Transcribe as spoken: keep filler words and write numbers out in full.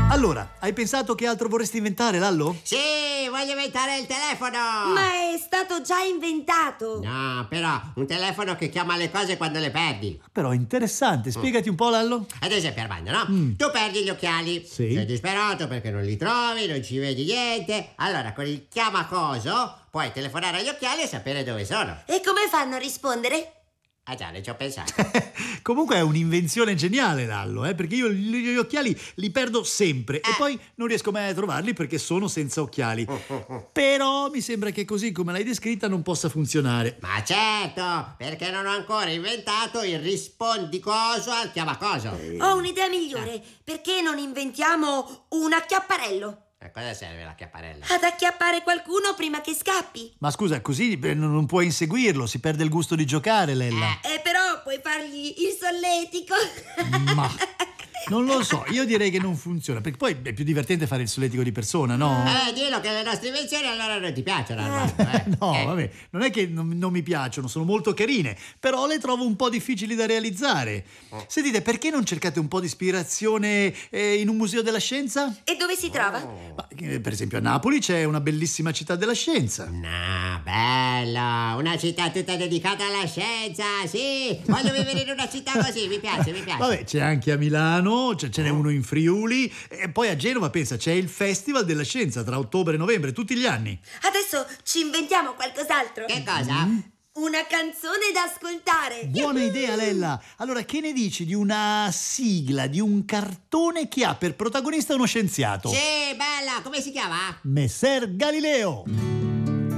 Allora, hai pensato che altro vorresti inventare, Lallo? Sì, voglio inventare il telefono! Ma è stato già inventato! No, però un telefono che chiama le cose quando le perdi. Però interessante, spiegati un po', Lallo. Ad esempio, Armando, no? Mm. Tu perdi gli occhiali. Sì. Sei disperato perché non li trovi, non ci vedi niente. Allora, con il chiamacoso puoi telefonare agli occhiali e sapere dove sono. E come fanno a rispondere? Ah già, ne ci ho pensato. Comunque è un'invenzione geniale, Lallo, eh? Perché io gli gli occhiali li perdo sempre e Eh. poi non riesco mai a trovarli perché sono senza occhiali. Però mi sembra che così come l'hai descritta non possa funzionare. Ma certo, perché non ho ancora inventato il rispondicoso al chiamacoso. Ho un'idea migliore. Perché non inventiamo un acchiapparello? A cosa serve la chiapparella? Ad acchiappare qualcuno prima che scappi. Ma scusa, così eh, non non puoi inseguirlo, si perde il gusto di giocare, Lella. Eh, però puoi fargli il solletico. Ma non lo so, io direi che non funziona, perché poi è più divertente fare il solletico di persona, no? Eh, dillo che le nostre invenzioni allora non ti piacciono, Armando. Eh. No, Eh. vabbè, non è che non, non mi piacciono, sono molto carine, però le trovo un po' difficili da realizzare. Sentite, perché non cercate un po' di ispirazione eh, in un museo della scienza? E dove si trova? Ma, eh, per esempio a Napoli c'è una bellissima città della scienza. No, bello, una città tutta dedicata alla scienza, sì. Voglio vivere in una città così, mi piace, mi piace. Vabbè, c'è anche a Milano, c'è- ce n'è uno in Friuli e poi a Genova, pensa, c'è il Festival della Scienza tra ottobre e novembre, tutti gli anni. Adesso ci inventiamo qualcos'altro. Che cosa? Una canzone da ascoltare. Buona idea, Lella. Allora, che ne dici di una sigla di un cartone che ha per protagonista uno scienziato? Sì, bella, come si chiama? Messer Galileo.